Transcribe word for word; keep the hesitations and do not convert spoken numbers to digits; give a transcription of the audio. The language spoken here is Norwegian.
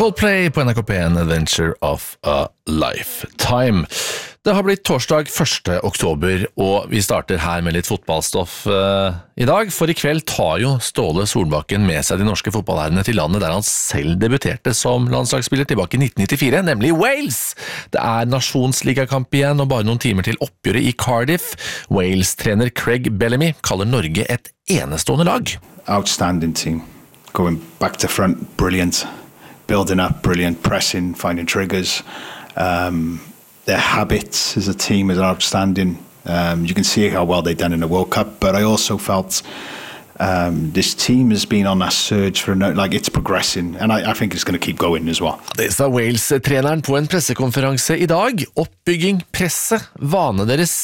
Coldplay på N R K P en Adventure of a Lifetime. Det har blitt torsdag første oktober, og vi starter her med litt fotballstoff uh, i dag, for i kveld tar jo Ståle Solbakken med seg de norske fotballherrene til landet der han selv debuterte som landslagsspiller tilbake i nitten nittifire, nemlig Wales. Det er nasjonsligakamp igjen, og bare noen timer til oppgjøret i Cardiff. Wales-trener Craig Bellamy kaller Norge et enestående lag. Outstanding team. Going back to front, brilliant. Building up, brilliant. Pressing, finding triggers. Um, their habits as a team is outstanding. Um, you can see how well they've done in the World Cup, but I also felt um, this team has been on that surge for, no, like it's progressing, and I, I think it's going to keep going as well. Det sa Wales-treneren på en pressekonferanse i dag. Oppbygging, presse, vane deres